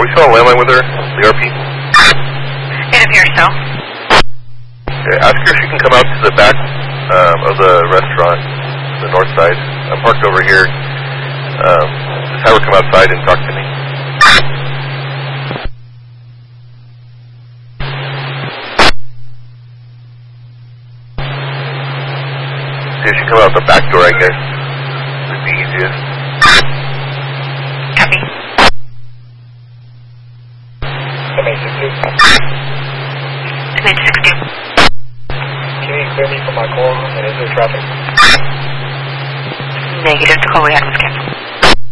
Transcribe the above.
we still on landline with her, the RP? It appears so. Okay, ask her if she can come out to the back of the restaurant, the north side. I'm parked over here. Just have her come outside and talk to me. See if she can come out the back door, I guess. Would be easiest. Copy. MH62. MH62. Can you clear me from my call and is there traffic? Negative. The call we had was canceled.